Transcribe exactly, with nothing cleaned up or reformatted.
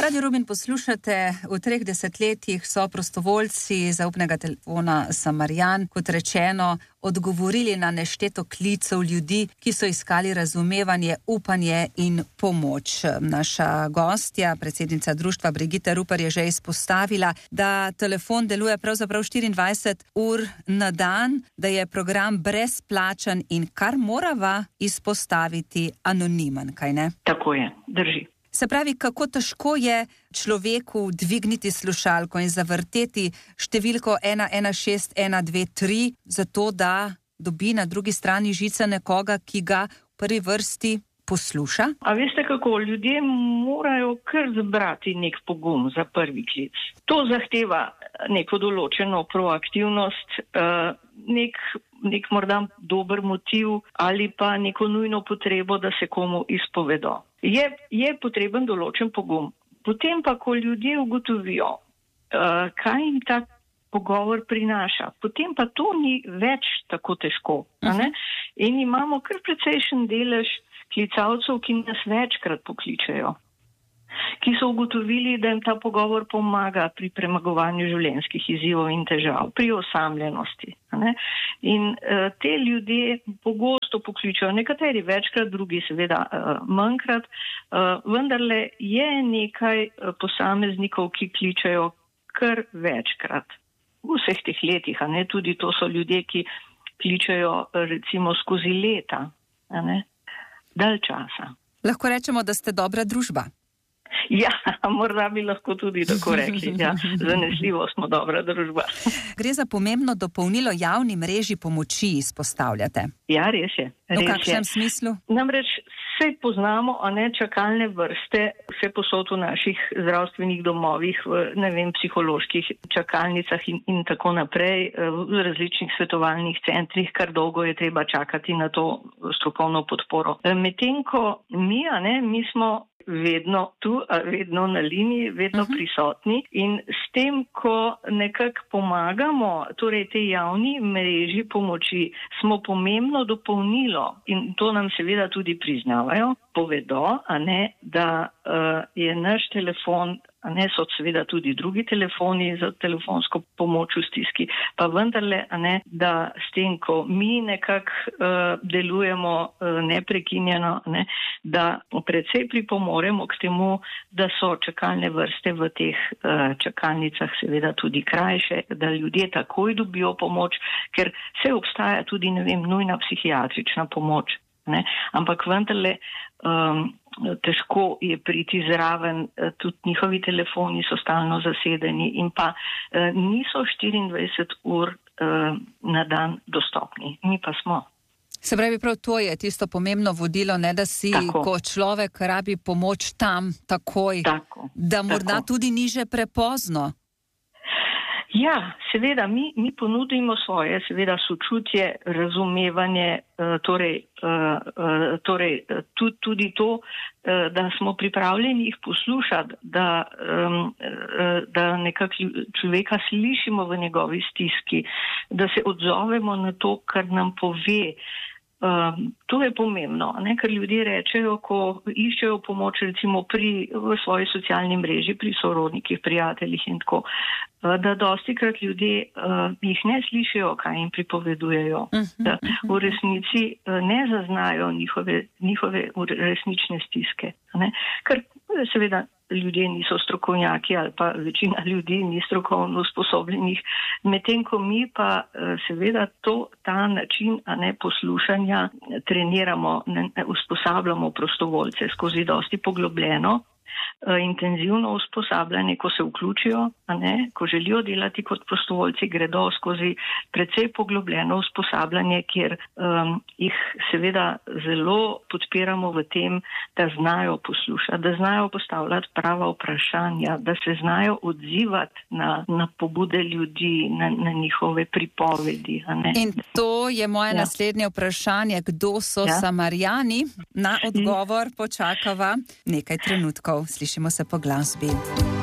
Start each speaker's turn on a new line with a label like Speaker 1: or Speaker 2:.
Speaker 1: Radio Rubin poslušate, v treh desetletjih so prostovoljci zaupnega telefona Samarjan, kot rečeno, odgovorili na nešteto klicev ljudi, ki so iskali razumevanje, upanje in pomoč. Naša gostja, predsednica društva Brigitte Rupar, je že izpostavila, da telefon deluje pravzaprav štiriindvajset ur na dan, da je program brezplačen in kar morava izpostaviti anonimen, kaj ne?
Speaker 2: Tako je, drži.
Speaker 1: Se pravi, kako težko je človeku dvigniti slušalko in zavrteti številko ena ena šest ena dve tri, zato da dobi na drugi strani žice nekoga, ki ga v prvi vrsti posluša?
Speaker 2: A veste kako, ljudje morajo kar zbrati nek pogum za prvi klic. To zahteva neko določeno proaktivnost, nek, nek morda dober motiv ali pa neko nujno potrebo, da se komu izpovedo. Je, je potreben določen pogum. Potem pa, ko ljudje ugotovijo, uh, kaj jim ta pogovor prinaša, potem pa to ni več tako težko. A ne? In imamo kar precejšen delež klicalcev, ki nas večkrat pokličejo, ki so ugotovili, da jim ta pogovor pomaga pri premagovanju življenjskih izzivov in težav, pri osamljenosti. Ne? In uh, te ljudje pogosto pokličajo, nekateri večkrat, drugi seveda uh, manjkrat, uh, vendarle je nekaj uh, posameznikov, ki kličejo kar večkrat. V vseh teh letih, a ne, tudi to so ljudje, ki kličejo uh, recimo skozi leta, a ne, dalj časa.
Speaker 1: Lahko rečemo, da ste dobra družba.
Speaker 2: Ja, morda bi lahko tudi tako rekli. Ja. Zanesljivo smo dobra družba.
Speaker 1: Gre za pomembno dopolnilo javni mreži pomoči, izpostavljate.
Speaker 2: Ja, res je. Res
Speaker 1: v kakšnem
Speaker 2: je.
Speaker 1: smislu?
Speaker 2: Namreč vse poznamo, a ne, čakalne vrste, vse posod v naših zdravstvenih domovih, v, ne vem, psiholoških čakalnicah in, in tako naprej, v različnih svetovalnih centrih, kar dolgo je treba čakati na to strokovno podporo. Medtem ko mi, a ne, mi smo vedno tu, vedno na liniji, vedno uh-huh. prisotni in s tem, ko nekako pomagamo, torej tej javni mreži pomoči, smo pomembno dopolnilo in to nam seveda tudi priznavajo, povedo, a ne, da uh, je naš telefon, a ne, so seveda tudi drugi telefoni za telefonsko pomoč v stiski, pa vendarle, a ne, da s tem, ko mi nekako uh, delujemo uh, neprekinjeno, ne, da predvsej pripomoremo k temu, da so čakalne vrste v teh uh, čakalnicah seveda tudi krajše, da ljudje takoj dobijo pomoč, ker se obstaja tudi, ne vem, nujna psihiatrična pomoč, ne, ampak vendarle um, težko je priti zraven, tudi njihovi telefoni so stalno zasedeni in pa uh, niso štiriindvajset ur uh, na dan dostopni, mi pa smo.
Speaker 1: Se pravi, prav to je tisto pomembno vodilo, ne, da si, tako, ko človek rabi pomoč tam takoj, tako, da morda tako. Tudi ni že prepozno.
Speaker 2: Ja, seveda, mi, mi ponudimo svoje, seveda, sočutje, razumevanje, torej, torej tudi, tudi to, da smo pripravljeni jih poslušati, da, da nekako človeka slišimo v njegovi stiski, da se odzovemo na to, kar nam pove. Um, to je pomembno, ne? Ker ljudje rečejo, ko iščejo pomoč recimo pri, v svoji socialni mreži, pri sorodnikih, prijateljih in tako, da dostikrat ljudje uh, jih ne slišijo, kaj jim pripovedujejo, da v resnici uh, ne zaznajo njihove, njihove resnične stiske. Ne? Ker seveda ljudje niso strokovnjaki ali pa večina ljudi ni strokovno usposobljenih, medtem ko mi pa seveda to, ta način, a ne, poslušanja treniramo, ne, usposabljamo prostovoljce skozi dosti poglobljeno, intenzivno usposabljanje, ko se vključijo, a ne, ko želijo delati kot prostovoljci, gredo skozi precej poglobljeno usposabljanje, kjer um, jih seveda zelo podpiramo v tem, da znajo poslušati, da znajo postavljati prava vprašanja, da se znajo odzivati na, na pobude ljudi, na, na njihove pripovedi. A ne.
Speaker 1: In to je moje ja. naslednje vprašanje, kdo so ja? Samarjani? Na odgovor počakava nekaj trenutkov. Slišimo se po glasbi.